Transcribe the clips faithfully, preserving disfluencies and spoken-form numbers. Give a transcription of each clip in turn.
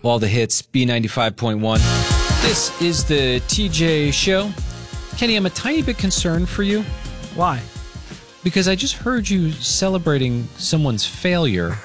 All the hits, B ninety-five point one. This is the T J Show. Kenny, I'm a tiny bit concerned for you. Why? Because I just heard you celebrating someone's failure.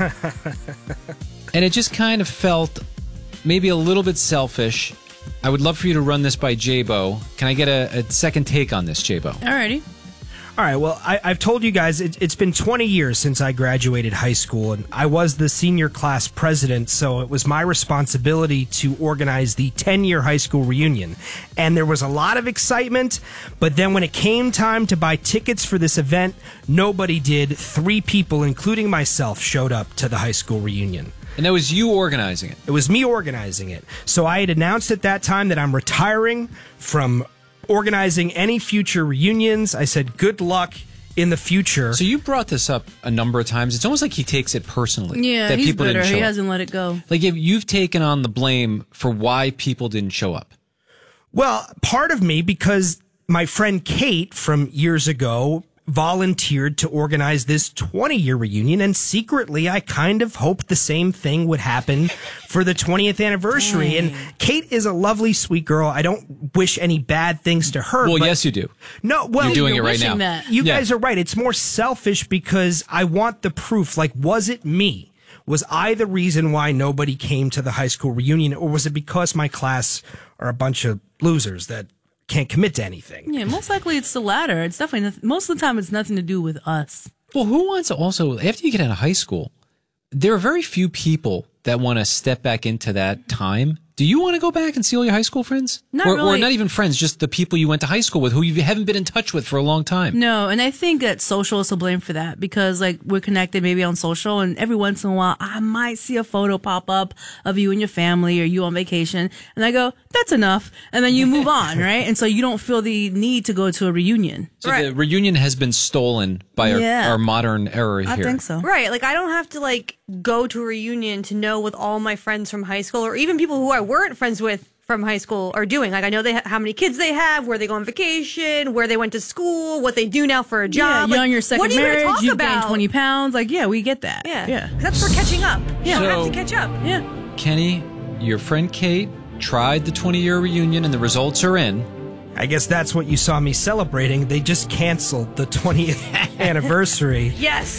And it just kind of felt maybe a little bit selfish. I would love for you to run this by J-Bo. Can I get a, a second take on this, J-Bo? Alrighty. All right, well, I, I've told you guys it, it's been twenty years since I graduated high school, and I was the senior class president, so it was my responsibility to organize the ten-year high school reunion. And there was a lot of excitement, but then when it came time to buy tickets for this event, nobody did. Three people, including myself, showed up to the high school reunion. And that was you organizing it? It was me organizing it. So I had announced at that time that I'm retiring from organizing any future reunions. I said, good luck in the future. So you brought this up a number of times. It's almost like he takes it personally. Yeah, that he's people bitter. didn't show He up. hasn't let it go. Like if you've taken on the blame for why people didn't show up. Well, part of me, because my friend Kate from years ago volunteered to organize this twenty-year reunion, and secretly I kind of hoped the same thing would happen for the twentieth anniversary. Dang. And Kate is a lovely, sweet girl. I don't wish any bad things to her. Well, but yes, you do. No, well, You're doing You're it right wishing now. that. You Yeah. guys are right. It's more selfish because I want the proof. Like, was it me? Was I the reason why nobody came to the high school reunion, or was it because my class are a bunch of losers that can't commit to anything? Yeah, most likely it's the latter. It's definitely nothing, most of the time it's nothing to do with us. Well, who wants to also, after you get out of high school, there are very few people that want to step back into that time. Do you want to go back and see all your high school friends? Not or, really. or not even friends, just the people you went to high school with who you haven't been in touch with for a long time. No, and I think that social is to blame for that because, like, we're connected maybe on social, and every once in a while, I might see a photo pop up of you and your family or you on vacation, and I go, that's enough, and then you move on, right? And so you don't feel the need to go to a reunion. So Right. the reunion has been stolen by our, Yeah. our modern era here. I think so. Right, like I don't have to like go to a reunion to know what all my friends from high school or even people who I weren't friends with from high school are doing. Like I know they ha- how many kids they have, where they go on vacation, where they went to school, what they do now for a Yeah, job. you're like, on your second what are you gonna marriage, talk you've about? gained twenty pounds. Like, yeah, we get that. Yeah, Yeah. 'Cause that's for catching up. You So- don't have to catch up. Yeah. Kenny, your friend Kate tried the twenty-year reunion and the results are in. I guess that's what you saw me celebrating. They just canceled the twentieth anniversary. Yes.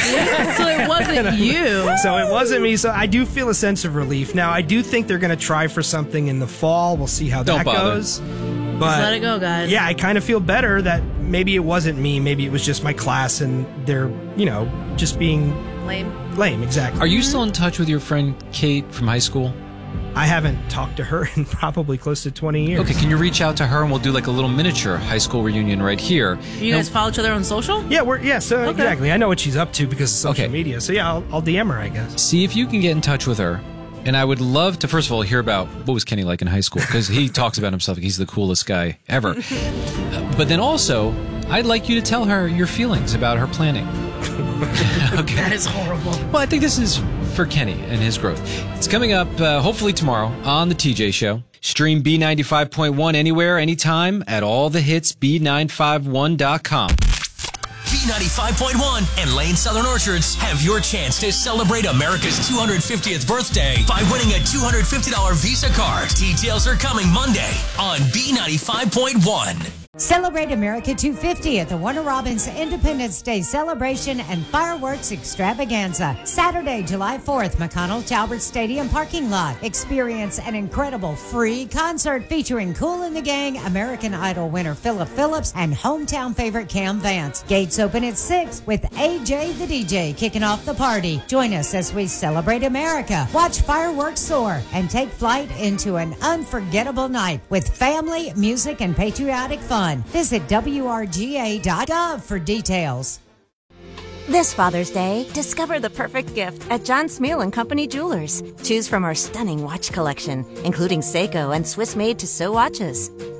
So it wasn't you. So it wasn't me. So I do feel a sense of relief. Now, I do think they're going to try for something in the fall. We'll see how Don't that bother. goes. But Just let it go, guys. yeah, I kind of feel better that maybe it wasn't me. Maybe it was just my class and they're, you know, just being Lame. lame. Exactly. Are you still in touch with your friend Kate from high school? I haven't talked to her in probably close to twenty years. Okay, can you reach out to her and we'll do like a little miniature high school reunion right here? You guys follow each other on social? Yeah, we're yeah, so Okay. exactly. I know what she's up to because of social Okay. media. So yeah, I'll, I'll D M her, I guess. See if you can get in touch with her. And I would love to, first of all, hear about what was Kenny like in high school, because he talks about himself like he's the coolest guy ever. Uh, but then also, I'd like you to tell her your feelings about her planning. Okay. That is horrible. Well, I think this is for Kenny and his growth. It's coming up uh, hopefully tomorrow on the T J Show. Stream B ninety-five point one anywhere, anytime at all the hits B nine five one dot com. B ninety-five point one and Lane Southern Orchards have your chance to celebrate America's two hundred fiftieth birthday by winning a two hundred fifty dollars Visa card. Details are coming Monday on B ninety-five point one. Celebrate America two hundred fifty at the Warner Robins Independence Day celebration and fireworks extravaganza. Saturday, July fourth, McConnell Talbert Stadium parking lot. Experience an incredible free concert featuring Kool and the Gang, American Idol winner Philip Phillips, and hometown favorite Cam Vance. Gates open at six with A J the D J kicking off the party. Join us as we celebrate America, watch fireworks soar, and take flight into an unforgettable night with family, music, and patriotic fun. Visit W R G A dot gov for details. This Father's Day, discover the perfect gift at John Smeal and Company Jewelers. Choose from our stunning watch collection, including Seiko and Swiss-made Tissot watches.